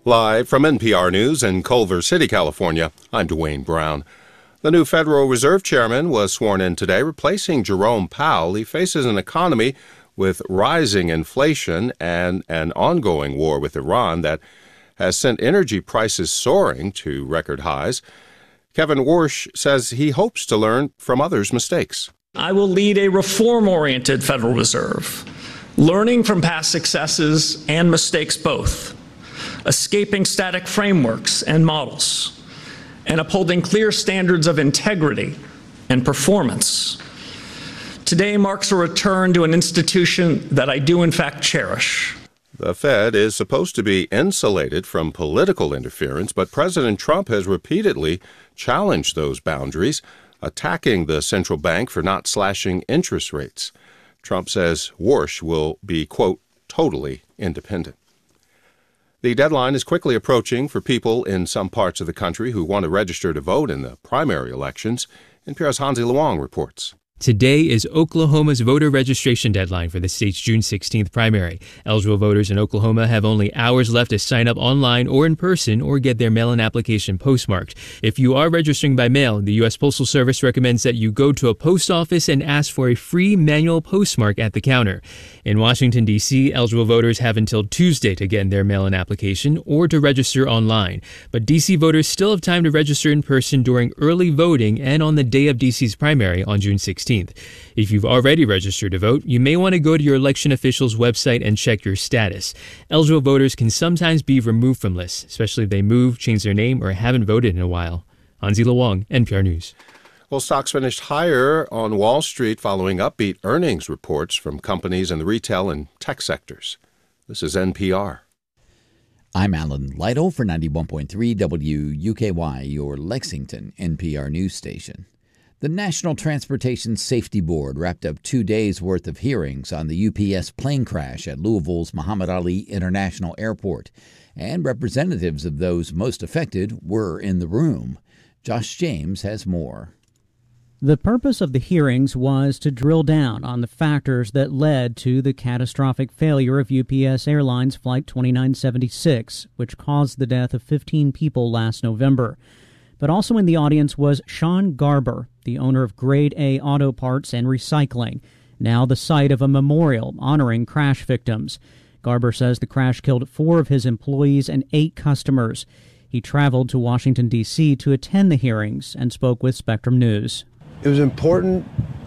Live from NPR News in Culver City, California, I'm Dwayne Brown. The new Federal Reserve Chairman was sworn in today, replacing Jerome Powell. He faces an economy with rising inflation and an ongoing war with Iran that has sent energy prices soaring to record highs. Kevin Warsh says he hopes to learn from others' mistakes. I will lead a reform-oriented Federal Reserve, learning from past successes and mistakes both, escaping static frameworks and models, and upholding clear standards of integrity and performance. Today marks a return to an institution that I do in fact cherish. The Fed is supposed to be insulated from political interference, but President Trump has repeatedly challenged those boundaries, attacking the central bank for not slashing interest rates. Trump says Warsh will be, quote, totally independent. The deadline is quickly approaching for people in some parts of the country who want to register to vote in the primary elections. NPR's Hansi Luong reports. Today is Oklahoma's voter registration deadline for the state's June 16th primary. Eligible voters in Oklahoma have only hours left to sign up online or in person or get their mail-in application postmarked. If you are registering by mail, the U.S. Postal Service recommends that you go to a post office and ask for a free manual postmark at the counter. In Washington, D.C., eligible voters have until Tuesday to get their mail-in application or to register online. But D.C. voters still have time to register in person during early voting and on the day of D.C.'s primary on June 16th. If you've already registered to vote, you may want to go to your election official's website and check your status. Eligible voters can sometimes be removed from lists, especially if they move, change their name, or haven't voted in a while. Hansi Luong, NPR News. Well, stocks finished higher on Wall Street following upbeat earnings reports from companies in the retail and tech sectors. This is NPR. I'm Alan Lytle for 91.3 WUKY, your Lexington NPR news station. The National Transportation Safety Board wrapped up 2 days' worth of hearings on the UPS plane crash at Louisville's Muhammad Ali International Airport, and representatives of those most affected were in the room. Josh James has more. The purpose of the hearings was to drill down on the factors that led to the catastrophic failure of UPS Airlines Flight 2976, which caused the death of 15 people last November. But also in the audience was Sean Garber, the owner of Grade A Auto Parts and Recycling, now the site of a memorial honoring crash victims. Garber says the crash killed 4 of his employees and 8 customers. He traveled to Washington, D.C. to attend the hearings and spoke with Spectrum News. It was important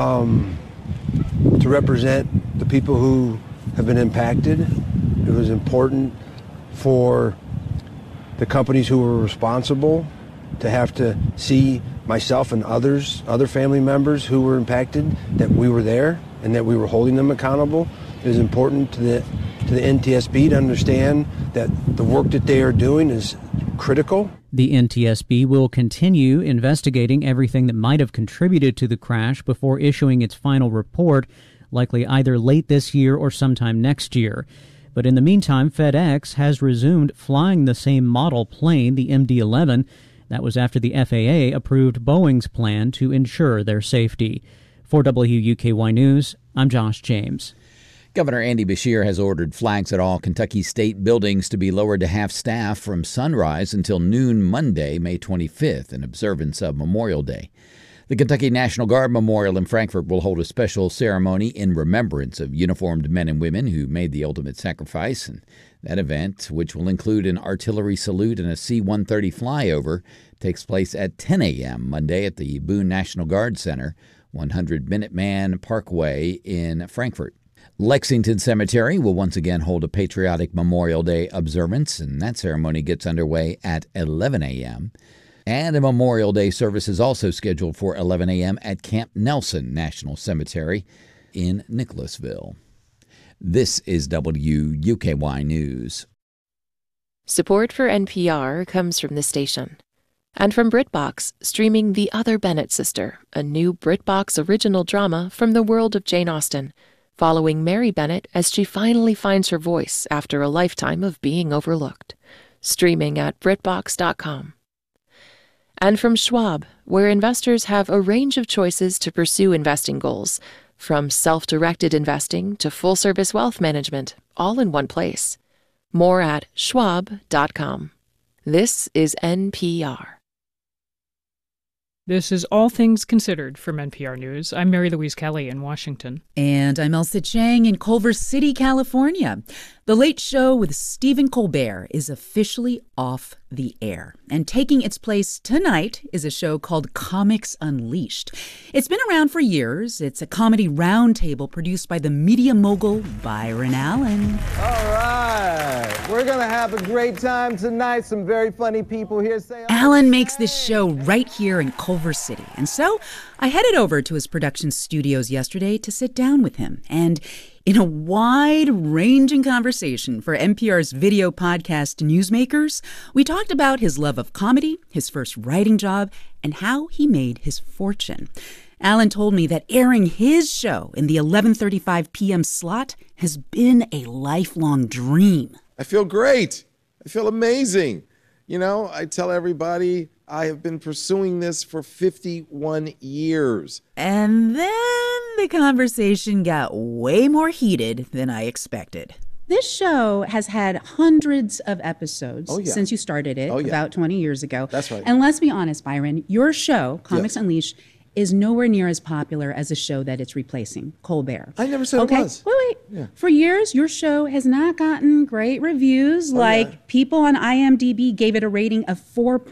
to represent the people who have been impacted. It was important for the companies who were responsible to have to see myself and other family members who were impacted, that we were there and that we were holding them accountable. It is important to the NTSB to understand that the work that they are doing is critical. The NTSB will continue investigating everything that might have contributed to the crash before issuing its final report, likely either late this year or sometime next year. But in the meantime, FedEx has resumed flying the same model plane, the MD-11. That was after the FAA approved Boeing's plan to ensure their safety. For WUKY News, I'm Josh James. Governor Andy Beshear has ordered flags at all Kentucky state buildings to be lowered to half staff from sunrise until noon Monday, May 25th, in observance of Memorial Day. The Kentucky National Guard Memorial in Frankfort will hold a special ceremony in remembrance of uniformed men and women who made the ultimate sacrifice. And that event, which will include an artillery salute and a C-130 flyover, takes place at 10 a.m. Monday at the Boone National Guard Center, 100 Minuteman Parkway in Frankfort. Lexington Cemetery will once again hold a patriotic Memorial Day observance, and that ceremony gets underway at 11 a.m. And a Memorial Day service is also scheduled for 11 a.m. at Camp Nelson National Cemetery in Nicholasville. This is WUKY News. Support for NPR comes from the station. And from BritBox, streaming The Other Bennett Sister, a new BritBox original drama from the world of Jane Austen, following Mary Bennett as she finally finds her voice after a lifetime of being overlooked. Streaming at BritBox.com. And from Schwab, where investors have a range of choices to pursue investing goals, from self-directed investing to full-service wealth management, all in one place. More at schwab.com. This is NPR. This is All Things Considered from NPR News. I'm Mary Louise Kelly in Washington. And I'm Elsa Chang in Culver City, California. The Late Show with Stephen Colbert is officially off the air. And taking its place tonight is a show called Comics Unleashed. It's been around for years. It's a comedy roundtable produced by the media mogul Byron Allen. All right. We're going to have a great time tonight. Some very funny people here. Allen makes this show right here in Culver City. And so I headed over to his production studios yesterday to sit down with him. And in a wide-ranging conversation for NPR's video podcast Newsmakers, we talked about his love of comedy, his first writing job, and how he made his fortune. Allen told me that airing his show in the 11:35 p.m. slot has been a lifelong dream. I feel great. I feel amazing. You know, I tell everybody I have been pursuing this for 51 years. And then the conversation got way more heated than I expected. This show has had hundreds of episodes since you started it about 20 years ago. That's right. And let's be honest, Byron, your show, Comics Unleashed, is nowhere near as popular as a show that it's replacing, Colbert. I never said it was. Wait. Yeah. For years, your show has not gotten great reviews. People on IMDb gave it a rating of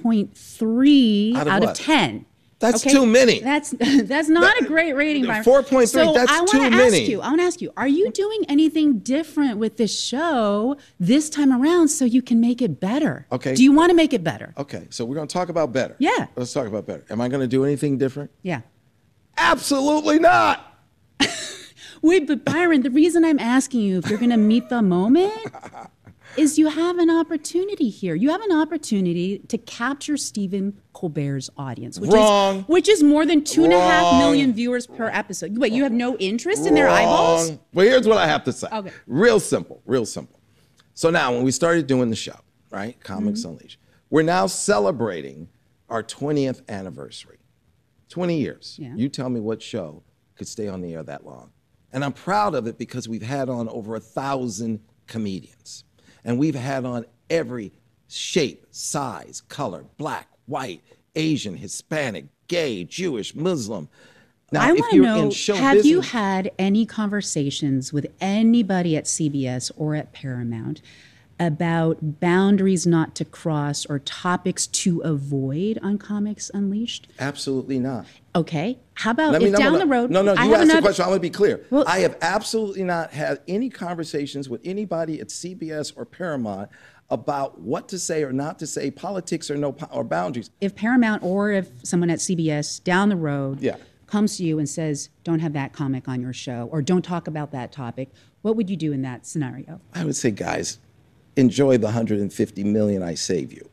4.3 out of 10. That's too many. That's not a great rating, Byron. 4.3, so that's too many. I want to ask you, are you doing anything different with this show this time around so you can make it better? Okay. Do you want to make it better? Okay, so we're going to talk about better. Yeah. Let's talk about better. Am I going to do anything different? Yeah. Absolutely not. Wait, but Byron, the reason I'm asking you if you're going to meet the moment is you have an opportunity here. You have an opportunity to capture Stephen Colbert's audience, which is more than 2.5 million viewers per episode. Wait, you have no interest in their eyeballs? Well, here's what I have to say. Okay. Real simple. So now when we started doing the show, right, Comics Unleashed, we're now celebrating our 20th anniversary. 20 years. Yeah. You tell me what show could stay on the air that long. And I'm proud of it because we've had on over 1,000 comedians. And we've had on every shape, size, color, black, white, Asian, Hispanic, gay, Jewish, Muslim. Now, I want to know, have you business, had any conversations with anybody at CBS or at Paramount about boundaries not to cross or topics to avoid on Comics Unleashed? Absolutely not. Okay. How about if down the road... No, you asked the question. I want to be clear. Well, I have absolutely not had any conversations with anybody at CBS or Paramount about what to say or not to say, politics or boundaries. If Paramount or if someone at CBS down the road comes to you and says, don't have that comic on your show or don't talk about that topic, what would you do in that scenario? I would say, guys, enjoy the 150 million I save you.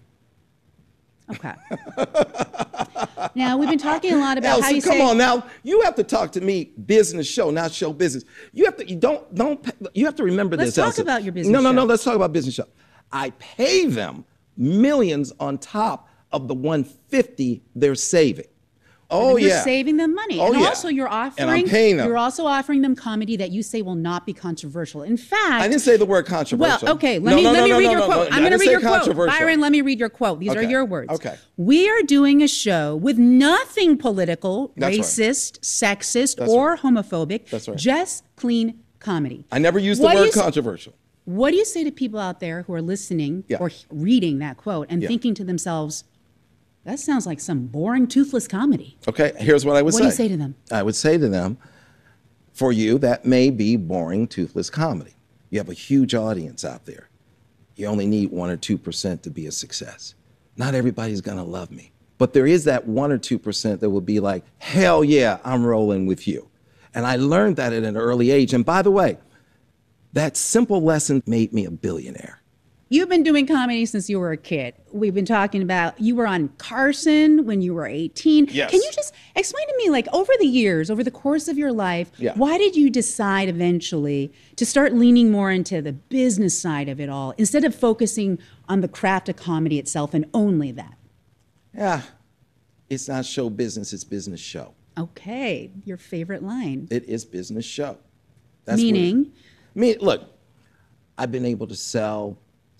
Okay. Now, we've been talking a lot about Elsa, how you come on now. You have to talk to me business show, not show business. You have to you have to remember this, Elsa. Let's talk about your business show. No, let's talk about business show. I pay them millions on top of the 150 they're saving. Oh, you're saving them money. Oh, and also you're offering and I'm paying them. You're also offering them comedy that you say will not be controversial. In fact, I didn't say the word controversial. Well, okay, let me read your quote. I'm going to read your quote. Byron, let me read your quote. These are your words. Okay. We are doing a show with nothing political, racist, sexist, or homophobic. That's right. Just clean comedy. I never used the word controversial. What do you say to people out there who are listening or reading that quote and thinking to themselves, that sounds like some boring, toothless comedy? Okay, here's what I would say. What do you say to them? I would say to them, for you, that may be boring, toothless comedy. You have a huge audience out there. You only need 1 or 2% to be a success. Not everybody's going to love me. But there is that 1 or 2% that will be like, hell yeah, I'm rolling with you. And I learned that at an early age. And by the way, that simple lesson made me a billionaire. You've been doing comedy since you were a kid. We've been talking about, you were on Carson when you were 18. Yes. Can you just explain to me, like, over the years, over the course of your life, why did you decide eventually to start leaning more into the business side of it all instead of focusing on the craft of comedy itself and only that? Yeah, it's not show business, it's business show. Okay, your favorite line. It is business show. Meaning? Look, I've been able to sell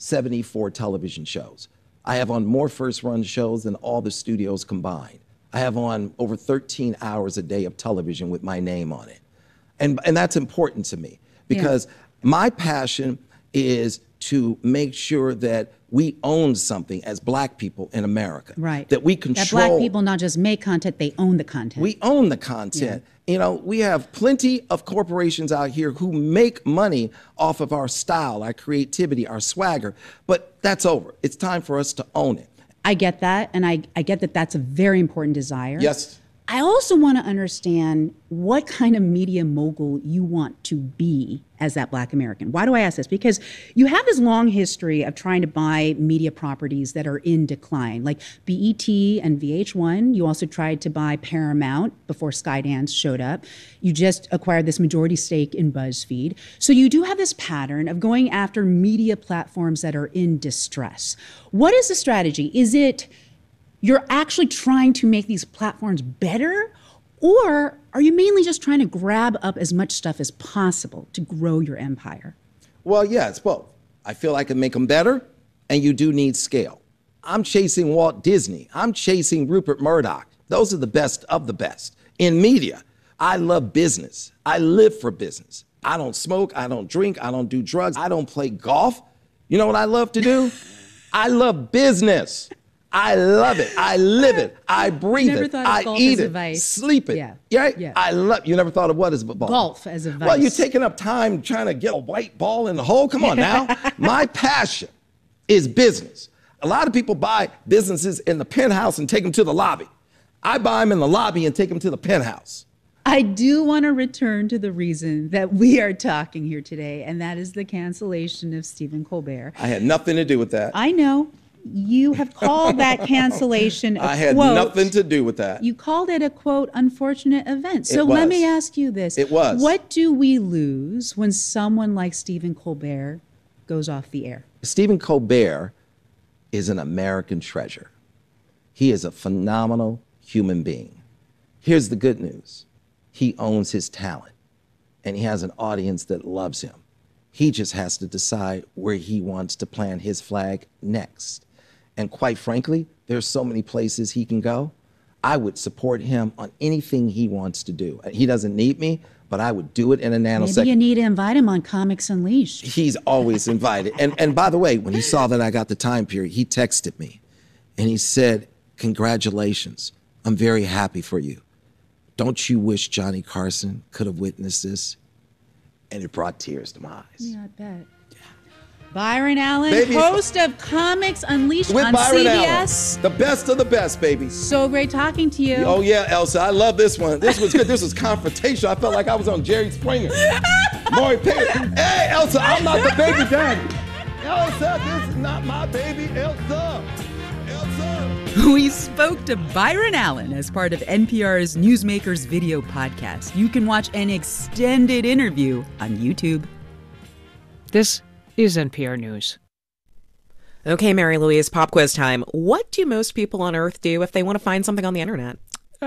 74 television shows. I have on more first-run shows than all the studios combined. I have on over 13 hours a day of television with my name on it. And that's important to me because my passion is to make sure that we own something as Black people in America. Right. That we control. That Black people not just make content, they own the content. We own the content. Yeah. You know, we have plenty of corporations out here who make money off of our style, our creativity, our swagger, but that's over. It's time for us to own it. I get that, and I get that that's a very important desire. Yes. I also want to understand what kind of media mogul you want to be as that Black American. Why do I ask this? Because you have this long history of trying to buy media properties that are in decline, like BET and VH1. You also tried to buy Paramount before Skydance showed up. You just acquired this majority stake in BuzzFeed. So you do have this pattern of going after media platforms that are in distress. What is the strategy? Is it you're actually trying to make these platforms better, or are you mainly just trying to grab up as much stuff as possible to grow your empire? Well, yeah, it's both. I feel I can make them better, and you do need scale. I'm chasing Walt Disney. I'm chasing Rupert Murdoch. Those are the best of the best. In media, I love business. I live for business. I don't smoke. I don't drink. I don't do drugs. I don't play golf. You know what I love to do? I love business. I love it. I live it. I breathe never it. Thought of I golf eat as a it. vice. Sleep it. Yeah. I love. You never thought of what as golf? Golf as a vice. Well, you're taking up time trying to get a white ball in the hole. Come on now. My passion is business. A lot of people buy businesses in the penthouse and take them to the lobby. I buy them in the lobby and take them to the penthouse. I do want to return to the reason that we are talking here today, and that is the cancellation of Stephen Colbert. I had nothing to do with that. I know. You have called that cancellation a I had quote, nothing to do with that. You called it a, quote, unfortunate event. So let me ask you this. It was. What do we lose when someone like Stephen Colbert goes off the air? Stephen Colbert is an American treasure. He is a phenomenal human being. Here's the good news. He owns his talent, and he has an audience that loves him. He just has to decide where he wants to plant his flag next. And quite frankly, there's so many places he can go. I would support him on anything he wants to do. He doesn't need me, but I would do it in a nanosecond. Maybe you need to invite him on Comics Unleashed. He's always invited. And by the way, when he saw that I got the time period, he texted me and he said, "Congratulations. I'm very happy for you. Don't you wish Johnny Carson could have witnessed this?" And it brought tears to my eyes. Yeah, I bet. Byron Allen, Baby, host of Comics Unleashed with on Byron CBS. Allen, the best of the best, baby. So great talking to you. Oh, yeah, Elsa, I love this one. This was good. This was confrontational. I felt like I was on Jerry Springer. Maury Perry. Hey, Elsa, I'm not the baby daddy. Elsa, this is not my baby, Elsa. Elsa. We spoke to Byron Allen as part of NPR's Newsmakers video podcast. You can watch an extended interview on YouTube. This is NPR News. Okay, Mary Louise, pop quiz time. What do most people on Earth do if they want to find something on the internet?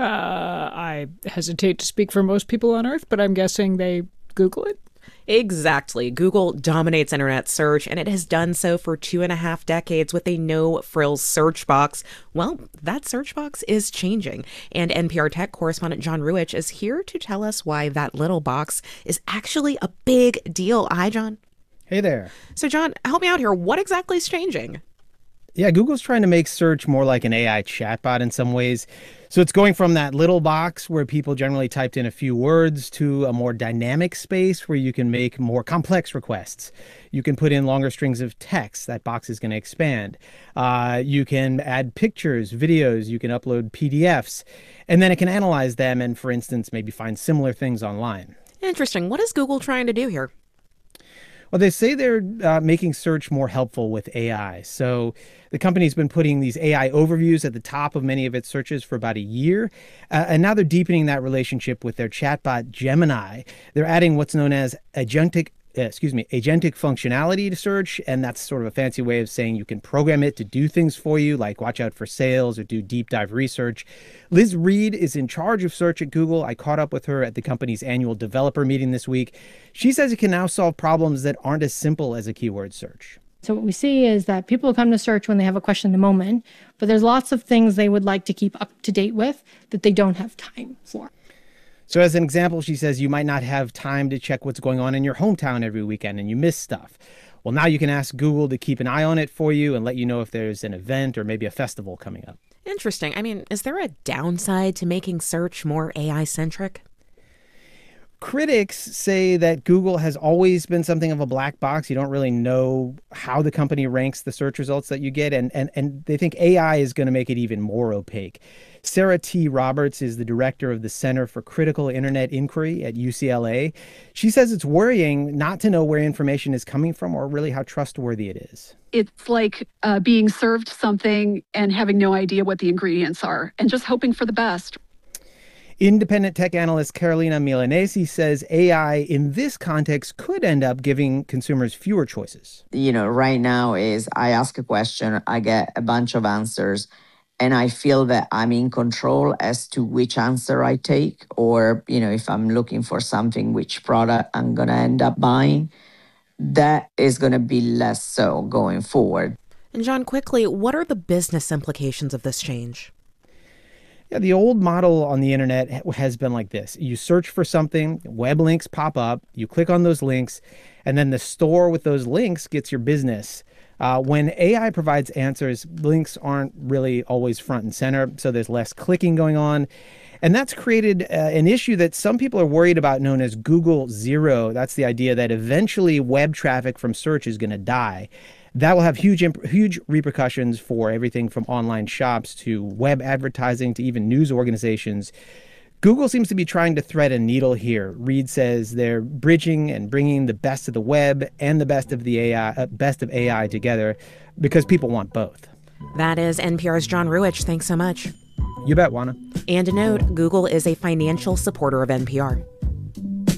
I hesitate to speak for most people on Earth, but I'm guessing they Google it? Exactly. Google dominates internet search, and it has done so for 2.5 decades with a no-frills search box. Well, that search box is changing, and NPR tech correspondent John Ruwitch is here to tell us why that little box is actually a big deal. Hi, John. Hey there. So, John, help me out here. What exactly is changing? Yeah, Google's trying to make search more like an AI chatbot in some ways. So it's going from that little box where people generally typed in a few words to a more dynamic space where you can make more complex requests. You can put in longer strings of text. That box is going to expand. You can add pictures, videos. You can upload PDFs. And then it can analyze them and, for instance, maybe find similar things online. Interesting. What is Google trying to do here? Well, they say they're making search more helpful with AI. So the company's been putting these AI overviews at the top of many of its searches for about a year. And now they're deepening that relationship with their chatbot, Gemini. They're adding what's known as agentic agentic functionality to search, and that's sort of a fancy way of saying you can program it to do things for you, like watch out for sales or do deep dive research. Liz Reed is in charge of search at Google. I caught up with her at the company's annual developer meeting this week. She says it can now solve problems that aren't as simple as a keyword search. So what we see is that people come to search when they have a question in the moment, but there's lots of things they would like to keep up to date with that they don't have time for. So as an example, she says you might not have time to check what's going on in your hometown every weekend and you miss stuff. Well, now you can ask Google to keep an eye on it for you and let you know if there's an event or maybe a festival coming up. Interesting. I mean, is there a downside to making search more AI-centric? Critics say that Google has always been something of a black box. You don't really know how the company ranks the search results that you get, and they think AI is going to make it even more opaque. Sarah T. Roberts is the director of the Center for Critical Internet Inquiry at UCLA. She says it's worrying not to know where information is coming from or really how trustworthy it is. It's like being served something and having no idea what the ingredients are and just hoping for the best. Independent tech analyst Carolina Milanesi says AI in this context could end up giving consumers fewer choices. Right now is I ask a question, I get a bunch of answers, and I feel that I'm in control as to which answer I take, or, if I'm looking for something, which product I'm going to end up buying. That is going to be less so going forward. And John, quickly, what are the business implications of this change? Yeah, the old model on the internet has been like this. You search for something, web links pop up, you click on those links, and then the store with those links gets your business. When AI provides answers, links aren't really always front and center, so there's less clicking going on. And that's created an issue that some people are worried about, known as Google Zero. That's the idea that eventually web traffic from search is going to die. That will have huge repercussions for everything from online shops to web advertising to even news organizations. Google seems to be trying to thread a needle here. Reed says they're bridging and bringing the best of the web and the best of AI together because people want both. That is NPR's John Ruwitch. Thanks so much. You bet, Juana. And a note, Google is a financial supporter of NPR.